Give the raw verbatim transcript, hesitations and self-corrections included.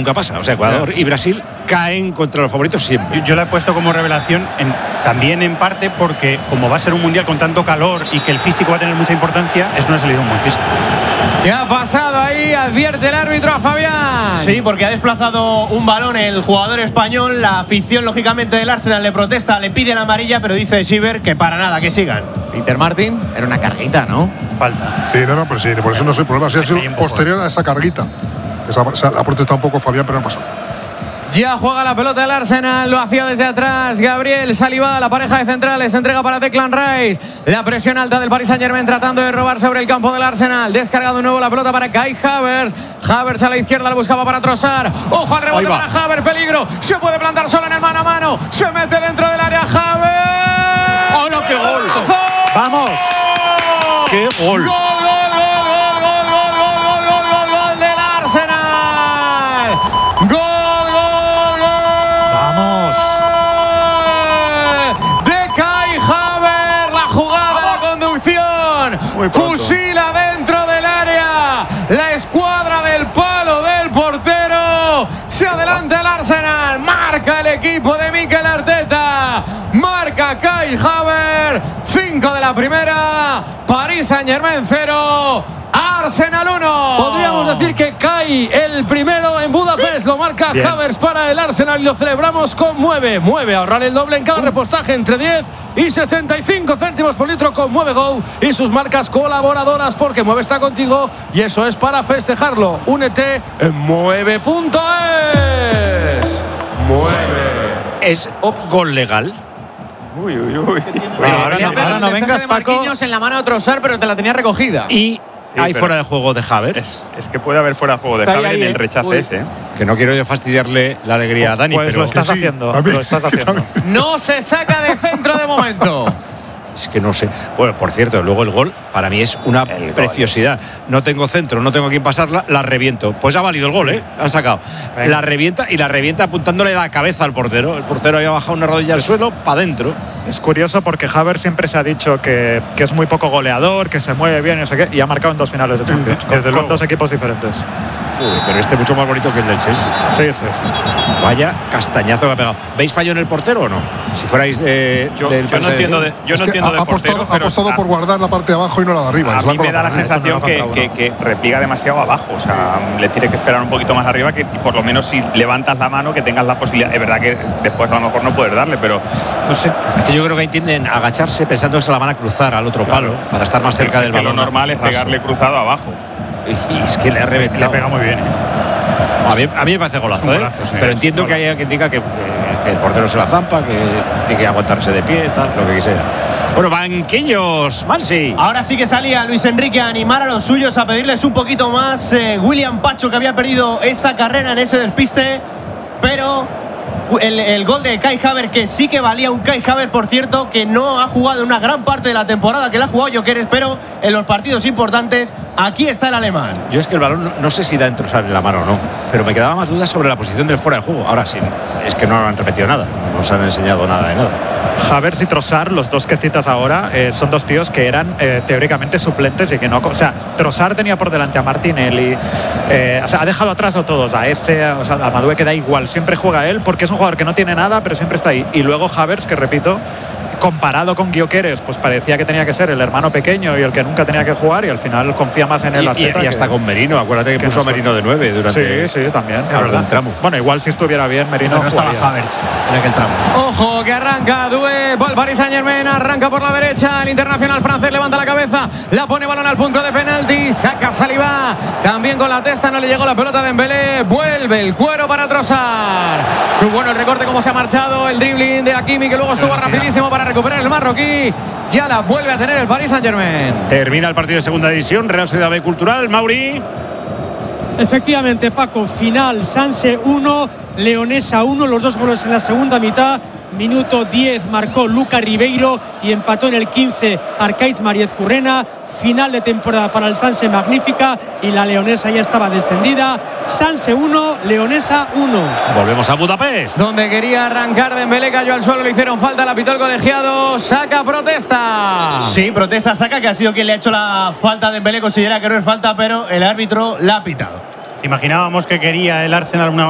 nunca pasa. O sea, Ecuador y Brasil caen contra los favoritos siempre. Yo, yo la he puesto como revelación en, también en parte porque como va a ser un mundial con tanto calor y que el físico va a tener mucha importancia, es una salida muy física. ¿Qué ha pasado ahí? Advierte el árbitro a Fabián. Sí, porque ha desplazado un balón el jugador español. La afición, lógicamente, del Arsenal le protesta, le pide la amarilla, pero dice Schieber que para nada, que sigan. Peter Martin, era una carguita, ¿no? Falta. Sí, no, no, pero sí, por eso no es el problema. Sí, ha sido posterior a esa carguita. Esa, esa, ha protestado un poco Fabián, pero no ha pasado. Ya juega la pelota del Arsenal, lo hacía desde atrás Gabriel Saliba, la pareja de centrales, entrega para Declan Rice. La presión alta del Paris Saint-Germain tratando de robar sobre el campo del Arsenal. Descargado de nuevo la pelota para Kai Havertz. Havertz a la izquierda la buscaba para Trossard. Ojo al rebote para Havertz, peligro. Se puede plantar solo en el mano a mano. Se mete dentro del área Havertz. ¡Oh, no, qué gol! ¡Vamos! ¡Qué gol! ¡Gol! Fusila dentro del área la escuadra del palo del portero. Se adelanta el Arsenal. Marca el equipo de Mikel Arteta. Marca Kai Havertz. Cinco de la primera. Paris Saint-Germain cero. Arsenal uno. Podríamos decir que Kai el primero en Budapest. Lo marca Bien. Havertz para el Arsenal y lo celebramos con Mueve. Mueve, ahorrar el doble en cada repostaje entre diez y sesenta y cinco céntimos por litro con Mueve Go y sus marcas colaboradoras, porque Mueve está contigo y eso es para festejarlo. Únete en mueve punto es. Mueve. ¿Es gol legal? Uy, uy, uy. Ahora no, ahora no vengas, Paco. En la mano de Trossard, pero te la tenía recogida. Y sí, hay fuera de juego de Havertz. Es, es que puede haber fuera de juego de Havertz en el rechace ese. ¿eh? Que no quiero yo fastidiarle la alegría a Dani, pues pero lo estás sí, haciendo. sí, Lo estás haciendo. No se saca de centro de momento. Es que no sé. Bueno, por cierto, luego el gol para mí es una el preciosidad. Gol. No tengo centro, no tengo a quién pasarla, la reviento. Pues ha valido el gol, ¿eh? Han sacado. Venga. La revienta y la revienta apuntándole la cabeza al portero. El portero había bajado una rodilla al suelo, para adentro. Es curioso porque Havertz siempre se ha dicho que, que es muy poco goleador, que se mueve bien y no sé qué, y ha marcado en dos finales de Champions, con, con dos equipos diferentes. Uy, pero este mucho más bonito que el del Chelsea. Sí, sí, sí. Vaya castañazo que ha pegado. ¿Veis fallo en el portero o no? Si fuerais de, yo, del yo no entiendo de, yo no entiendo ha, de portero, apostado, ha apostado pero, por guardar la parte de abajo y no la de arriba. A mí me da la sensación no que, que, que repliega demasiado abajo. O sea, le tiene que esperar un poquito más arriba, que por lo menos si levantas la mano que tengas la posibilidad. Es verdad que después a lo mejor no puedes darle, pero no sé. Es que yo creo que entienden agacharse pensando que se la van a cruzar al otro claro. palo para estar más cerca del balón. Lo normal es pegarle cruzado abajo. Y es que le ha reventado. Le pega muy bien. ¿eh? A mí, a mí me parece golazo, ¿eh? golazo sí, pero entiendo que haya quien diga que, que, que el portero se la zampa, que tiene que aguantarse de pie, tal, lo que quisiera. Bueno, banquillos, Mansi. Ahora sí que salía Luis Enrique a animar a los suyos, a pedirles un poquito más. Eh, William Pacho, que había perdido esa carrera en ese despiste, pero el, el gol de Kai Havertz, que sí que valía un Kai Havertz, por cierto, que no ha jugado una gran parte de la temporada, que la ha jugado Gyökeres, pero en los partidos importantes, aquí está el alemán. Yo es que el balón no, no sé si da en Trossard en la mano o no, pero me quedaba más dudas sobre la posición del fuera de juego. Ahora sí, es que no han repetido nada, no nos han enseñado nada de nada. Havertz y Trossard, los dos que citas ahora, eh, son dos tíos que eran eh, teóricamente suplentes y que no. O sea, Trossard tenía por delante a Martinelli, eh, o sea, ha dejado atrás a todos, a Eze, a, o sea, a Madueke, da igual, siempre juega él porque es un jugador que no tiene nada, pero siempre está ahí. Y luego Havertz, que repito, comparado con Gyökeres, pues parecía que tenía que ser el hermano pequeño y el que nunca tenía que jugar, y al final confía más en él. Y, y, y hasta que, con Merino, acuérdate que, que puso no a Merino de nueve durante. Sí, sí, también. Algún tramo. Bueno, igual si estuviera bien, Merino. No estaba Havertz en aquel tramo. Ojo, que arranca Doué, Paul Paris Saint-Germain, arranca por la derecha. El internacional francés levanta la cabeza, la pone balón al punto de penalti, saca Saliba. También con la testa no le llegó la pelota de Dembélé. Vuelve el cuero para Trossard. Qué bueno el recorte, cómo se ha marchado el dribbling de Hakimi, que luego estuvo rapidísimo para recuperar el marroquí. Ya la vuelve a tener el Paris Saint-Germain. Termina el partido de segunda división, Real Sociedad B Cultural. Mauri. Efectivamente, Paco, final, Sanse uno, Leonesa uno, los dos goles en la segunda mitad. Minuto diez marcó Luca Ribeiro y empató en el quince Arcaiz Mariez Currena. Final de temporada para el Sanse, magnífica, y la Leonesa ya estaba descendida. Sanse uno, Leonesa uno. Volvemos a Budapest, donde quería arrancar Dembélé, cayó al suelo, le hicieron falta, la pitó el colegiado. Saca, protesta. Sí, protesta Saca, que ha sido quien le ha hecho la falta a Dembélé. Considera que no es falta, pero el árbitro la ha pitado. Si imaginábamos que quería el Arsenal una